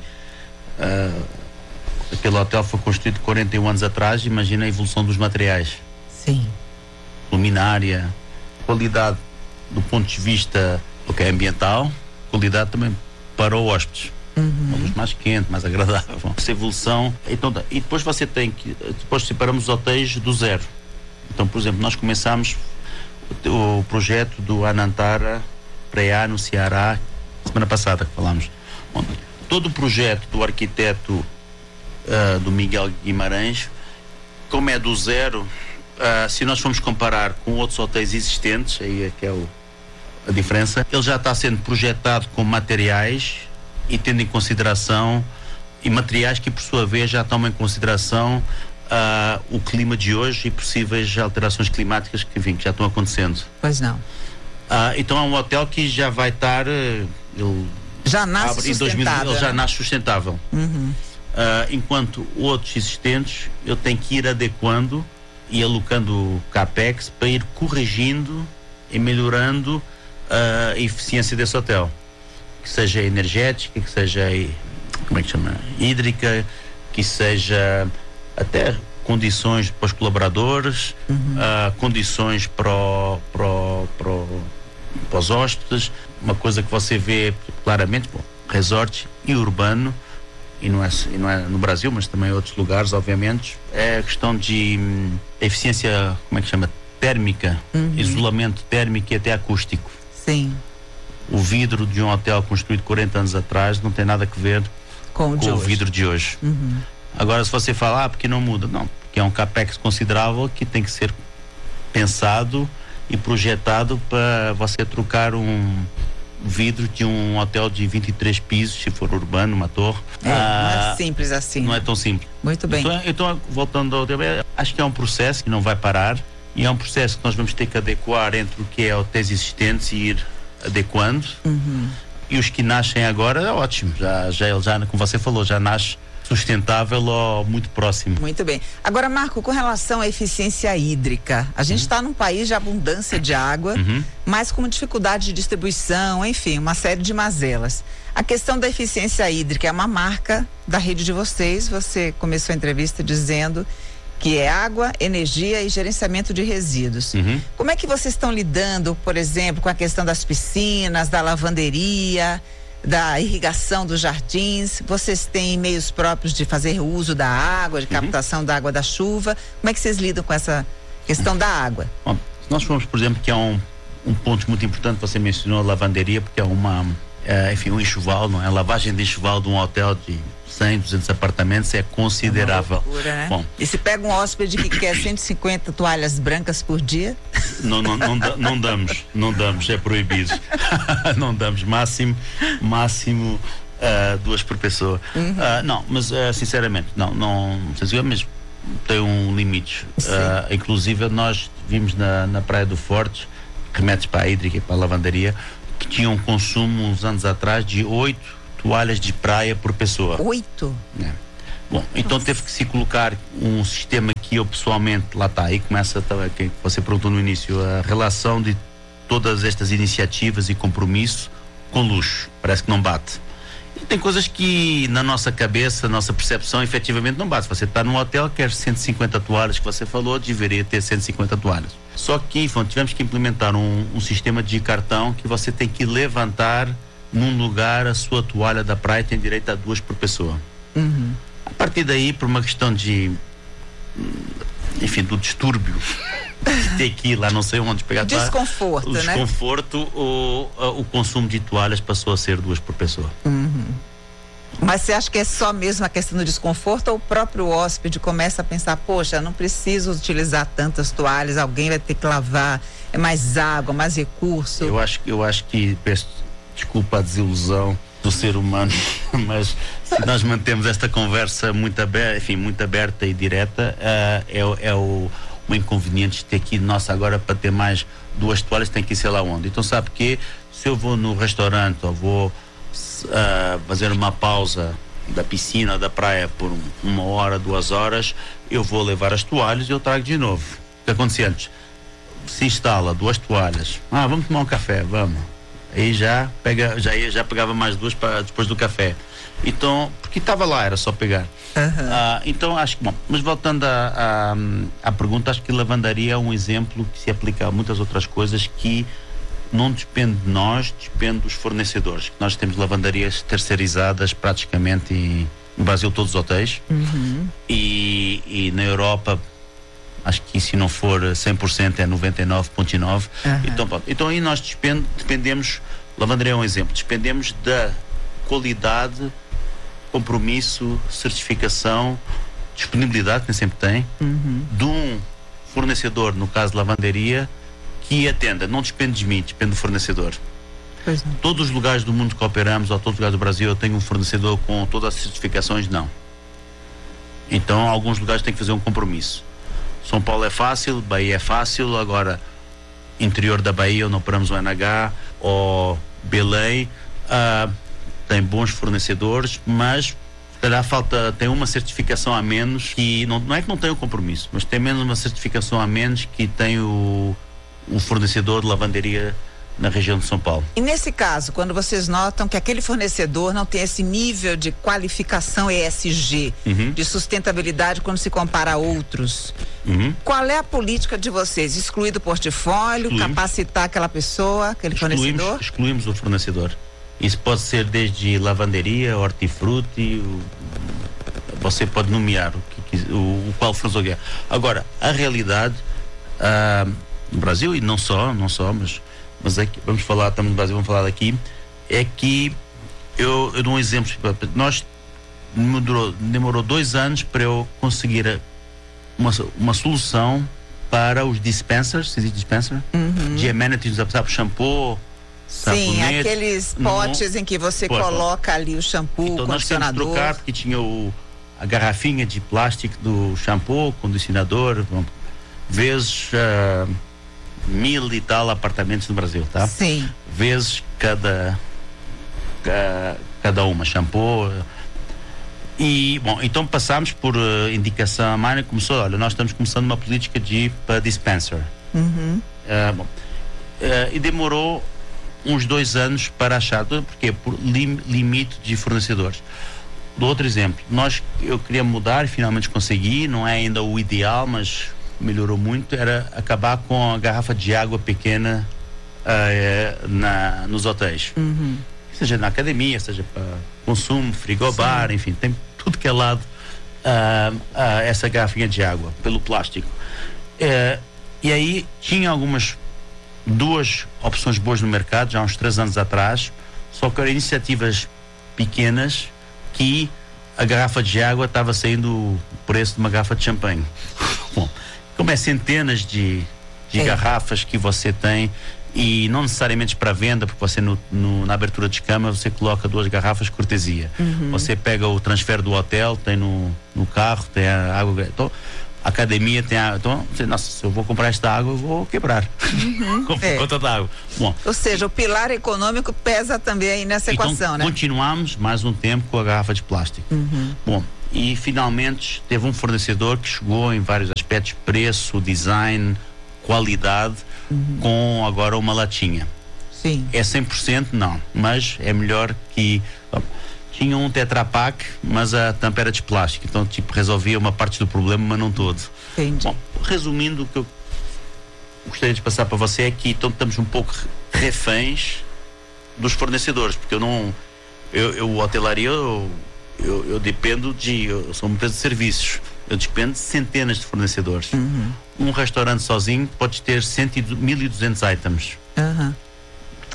aquele hotel foi construído 41 anos atrás, imagina a evolução dos materiais. Sim. Luminária, qualidade do ponto de vista do que é ambiental, qualidade também para o hóspede. Uma luz mais quente, mais agradável. Essa evolução. Então, e depois você tem que. Depois separamos os hotéis do zero. Então, por exemplo, nós começamos o projeto do Anantara Praia no Ceará, semana passada que falámos. Todo o projeto do arquiteto do Miguel Guimarães, como é do zero, se nós formos comparar com outros hotéis existentes, aí é que é a diferença, ele já está sendo projetado com materiais e tendo em consideração, e materiais que por sua vez já tomam em consideração o clima de hoje e possíveis alterações climáticas que já estão acontecendo. Pois não. Então é um hotel que já vai estar, ele já nasce sustentável. Ele já nasce sustentável. Enquanto outros existentes, eu tenho que ir adequando e alocando capex para ir corrigindo e melhorando a eficiência desse hotel, que seja energética, que seja, como é que chama, hídrica, que seja até condições para os colaboradores, condições para os hóspedes. Uma coisa que você vê claramente, resort e urbano, e não é no Brasil, mas também em outros lugares, obviamente, é a questão de eficiência, como é que chama, térmica, isolamento térmico e até acústico. Sim. O vidro de um hotel construído 40 anos atrás não tem nada a ver com o vidro de hoje. Agora, se você falar, porque não muda? Não, porque é um capex considerável que tem que ser pensado e projetado para você trocar um vidro de um hotel de 23 pisos, se for urbano, uma torre. Não é simples assim. Não é tão simples. Muito bem. Então, voltando ao tema, acho que é um processo que não vai parar, e é um processo que nós vamos ter que adequar entre o que é hotéis existentes e ir adequando. E os que nascem agora é ótimo, já como você falou, já nasce sustentável ou muito próximo. Muito bem. Agora, Marco, com relação à eficiência hídrica, a gente está num país de abundância de água, mas com dificuldade de distribuição, enfim, uma série de mazelas. A questão da eficiência hídrica é uma marca da rede de vocês. Você começou a entrevista dizendo que é água, energia e gerenciamento de resíduos. Como é que vocês estão lidando, por exemplo, com a questão das piscinas, da lavanderia, da irrigação dos jardins? Vocês têm meios próprios de fazer uso da água, de captação da água da chuva? Como é que vocês lidam com essa questão da água? Bom, se nós formos, por exemplo, que é um ponto muito importante, você mencionou a lavanderia, porque é um enxoval, não é? A lavagem de enxoval de um hotel de 100, 200 apartamentos é considerável. Loucura, né? Bom, e se pega um hóspede que quer 150 toalhas brancas por dia? Não damos, é proibido. Não damos, máximo 2 por pessoa. Não, mas sinceramente, não sei se mas tem um limite. Inclusive nós vimos na Praia do Forte, remetes para a hídrica e para a lavanderia, que tinha um consumo uns anos atrás de 8 toalhas de praia por pessoa. 8? É. Bom, então teve que se colocar um sistema que eu pessoalmente, lá está, aí começa que você perguntou no início, a relação de todas estas iniciativas e compromisso com luxo, parece que não bate. E tem coisas que na nossa cabeça, nossa percepção, efetivamente não bate. Você está num hotel, quer 150 toalhas que você falou, deveria ter 150 toalhas. Só que tivemos que implementar um sistema de cartão que você tem que levantar num lugar a sua toalha da praia, tem direito a 2 por pessoa. A partir daí, por uma questão de do distúrbio de ter que ir lá não sei onde pegar desconforto, o desconforto, o consumo de toalhas passou a ser 2 por pessoa. Mas você acha que é só mesmo a questão do desconforto, ou o próprio hóspede começa a pensar, poxa, não preciso utilizar tantas toalhas, alguém vai ter que lavar, é mais água, mais recurso? Eu acho que desculpa a desilusão do ser humano, mas se nós mantemos esta conversa muito aberta e direta, o inconveniente de ter aqui, nossa, agora para ter mais 2 toalhas tem que ir sei lá onde. Então sabe que se eu vou no restaurante ou vou fazer uma pausa da piscina, da praia por 1 hora, 2 horas, eu vou levar as toalhas e eu trago de novo. O que acontecia antes? Se instala 2 toalhas, vamos tomar um café, vamos. Aí já pegava mais 2 para depois do café. Então, porque estava lá, era só pegar. Então acho que, bom, mas voltando à pergunta, acho que lavandaria é um exemplo que se aplica a muitas outras coisas que não depende de nós, depende dos fornecedores. Nós temos lavandarias terceirizadas praticamente no Brasil, todos os hotéis. E na Europa, acho que se não for 100% é 99,9%. Então aí nós dependemos, lavandaria é um exemplo, dependemos da qualidade, compromisso, certificação, disponibilidade, que nem sempre tem, de um fornecedor, no caso de lavanderia, que atenda. Não depende de mim, depende do fornecedor. Todos os lugares do mundo que operamos, ou todos os lugares do Brasil, eu tenho um fornecedor com todas as certificações? Não. Então alguns lugares têm que fazer um compromisso. São Paulo é fácil, Bahia é fácil, agora interior da Bahia onde operamos o NH, ou Belém, tem bons fornecedores, mas se calhar tem uma certificação a menos, que não é que não tem o compromisso, mas tem menos uma certificação a menos que tem o fornecedor de lavanderia na região de São Paulo. E nesse caso, quando vocês notam que aquele fornecedor não tem esse nível de qualificação ESG, de sustentabilidade quando se compara a outros, qual é a política de vocês? Excluir do portfólio, capacitar aquela pessoa, aquele fornecedor? Excluímos do fornecedor. Isso pode ser desde lavanderia, hortifruti, você pode nomear o qual fornecedor. Agora, a realidade no Brasil, e não só, mas aqui, estamos no Brasil, vamos falar daqui, é que eu dou um exemplo. Nós demorou 2 anos para eu conseguir uma solução para os dispensers, existe dispenser? De amenities, sabe, shampoo, sim, aqueles potes em que você coloca ali o shampoo, então, o condicionador. Nós temos que trocar, porque tinha a garrafinha de plástico do shampoo, condicionador, vezes 1000 e tal apartamentos no Brasil, tá? Sim. Vezes cada uma, shampoo. E, bom, então passámos por indicação, a Maria começou, olha, nós estamos começando uma política para dispenser. E demorou uns 2 anos para achar, porque por limite de fornecedores. Do outro exemplo, eu queria mudar e finalmente consegui, não é ainda o ideal, mas melhorou muito, era acabar com a garrafa de água pequena nos hotéis. Seja na academia, seja para consumo, frigobar, enfim, tem tudo que é lado essa garrafinha de água, pelo plástico. E aí tinha 2 opções boas no mercado, já há uns 3 anos atrás, só que eram iniciativas pequenas que a garrafa de água estava saindo o preço de uma garrafa de champanhe. Bom, como é centenas de garrafas que você tem, e não necessariamente para venda, porque você na abertura de cama você coloca 2 garrafas cortesia. Você pega o transfer do hotel, tem no carro, tem a água. Então, a academia tem água. Então, nossa, se eu vou comprar esta água, eu vou quebrar. Com conta da água. Bom, ou seja, o pilar econômico pesa também aí nessa equação, né? Continuamos mais um tempo com a garrafa de plástico. Bom, e finalmente teve um fornecedor que chegou em vários aspectos, preço, design, qualidade, com agora uma latinha. Sim. É 100%? Não, mas é melhor que... Tinha um Tetra Pak, mas a tampa era de plástico, então resolvia uma parte do problema, mas não todo. Entendi. Bom, resumindo, o que eu gostaria de passar para você é que então estamos um pouco reféns dos fornecedores, porque eu hotelaria, eu dependo eu sou uma empresa de serviços, eu dependo de centenas de fornecedores. Um restaurante sozinho pode ter 1.200 items.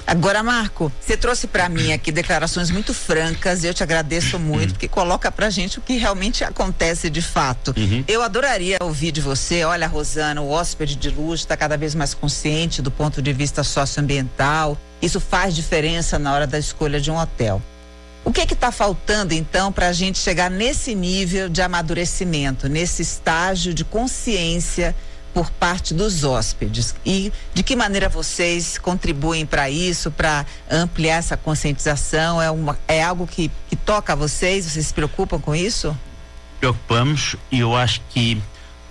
Agora, Marco, você trouxe para mim aqui declarações muito francas e eu te agradeço muito, porque coloca pra gente o que realmente acontece de fato. Eu adoraria ouvir de você. Olha, Rosana, o hóspede de luxo está cada vez mais consciente do ponto de vista socioambiental. Isso faz diferença na hora da escolha de um hotel. O que está faltando, então, para a gente chegar nesse nível de amadurecimento, nesse estágio de consciência por parte dos hóspedes? E de que maneira vocês contribuem para isso, para ampliar essa conscientização? É algo que toca a vocês? Vocês se preocupam com isso? Preocupamos, e eu acho que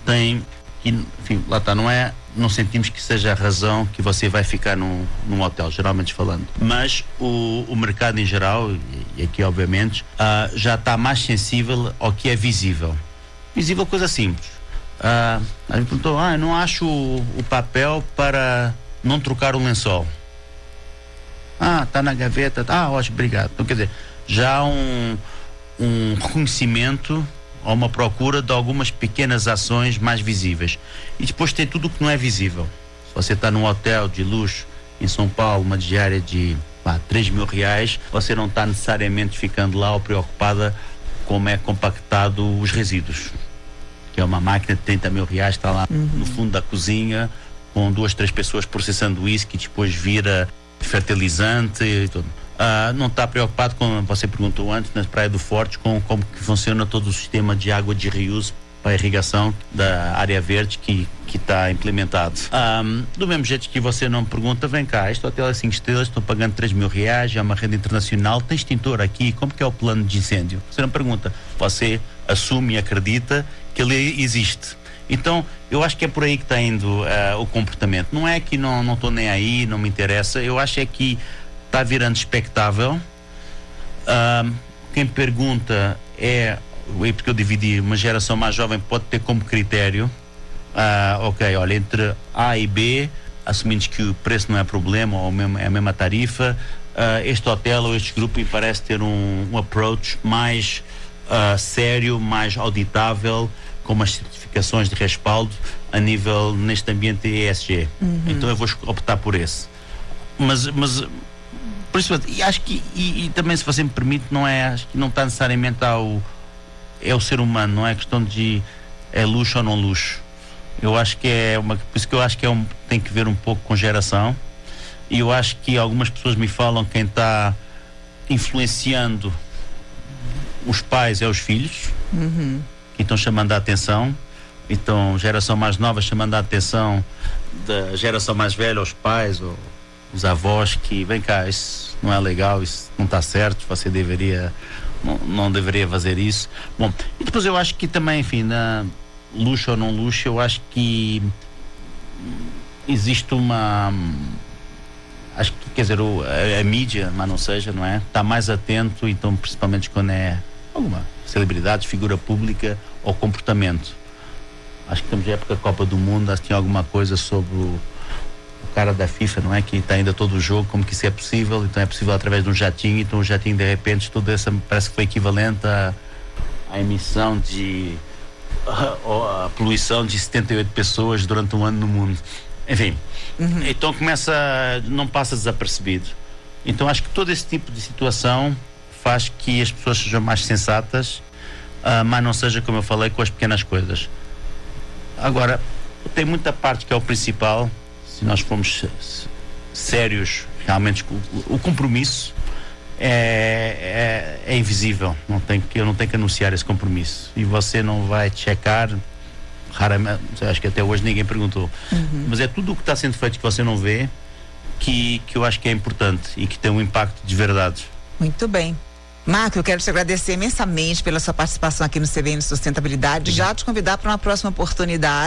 enfim, lá está, não sentimos que seja a razão que você vai ficar num hotel, geralmente falando, mas o mercado em geral, e aqui obviamente, já está mais sensível ao que é visível. Visível, coisa simples. A gente perguntou, eu não acho o papel para não trocar o lençol. Está na gaveta, ótimo, obrigado. Então, quer dizer, já há um reconhecimento, há uma procura de algumas pequenas ações mais visíveis. E depois tem tudo o que não é visível. Se você está num hotel de luxo em São Paulo, uma diária de R$3.000, você não está necessariamente ficando lá ou preocupada como é compactado os resíduos. Que é uma máquina de R$30.000, está lá no fundo da cozinha, com 2, 3 pessoas processando isso, que depois vira fertilizante e tudo. Não está preocupado com, você perguntou antes, na Praia do Forte, com como que funciona todo o sistema de água de reuso para a irrigação da área verde que está implementado. Do mesmo jeito que você não pergunta, vem cá, este hotel é 5 estrelas, estou pagando R$3.000, é uma renda internacional, tem extintor aqui, como que é o plano de incêndio? Você não pergunta, você assume e acredita que ele existe. Então, eu acho que é por aí que está indo o comportamento. Não é que não estou nem aí, não me interessa, eu acho é que está virando expectável. Quem pergunta porque eu dividi, uma geração mais jovem pode ter como critério, olha, entre A e B, assumindo que o preço não é problema, ou é a mesma tarifa, este hotel ou este grupo me parece ter um approach mais sério, mais auditável, com umas certificações de respaldo a nível, neste ambiente ESG. Então eu vou optar por esse. Mas por isso, e acho que, e também, se você me permite, acho que não está necessariamente é o ser humano, não é questão de é luxo ou não luxo. Eu acho que por isso que eu acho que tem que ver um pouco com geração, e eu acho que algumas pessoas me falam que quem está influenciando os pais é os filhos, que estão chamando a atenção. Então, geração mais nova chamando a atenção da geração mais velha, os pais ou os avós, que vem cá, isso não é legal, isso não está certo, você não deveria fazer isso. Bom, e depois eu acho que também, enfim, na luxo ou não luxo, eu acho que existe acho que, quer dizer, a mídia, mas não seja, não é? Está mais atento, então, principalmente quando é alguma celebridade, figura pública ou comportamento. Acho que estamos na época da Copa do Mundo, acho que tinha alguma coisa sobre o cara da FIFA, não é? Que está ainda todo o jogo, como que isso é possível? Então é possível através de um jatinho, então o jatinho de repente, tudo isso parece que foi equivalente à emissão a poluição de 78 pessoas durante um ano no mundo. Enfim, então não passa desapercebido. Então acho que todo esse tipo de situação faz que as pessoas sejam mais sensatas, mas não seja, como eu falei, com as pequenas coisas. Agora, tem muita parte que é o principal. Se nós formos sérios, realmente o compromisso é invisível. Eu não tenho que anunciar esse compromisso, e você não vai checar raramente. Acho que até hoje ninguém perguntou, mas é tudo o que está sendo feito que você não vê, que eu acho que é importante e que tem um impacto de verdade. Muito bem. Marco, eu quero te agradecer imensamente pela sua participação aqui no CBN Sustentabilidade, já te convidar para uma próxima oportunidade.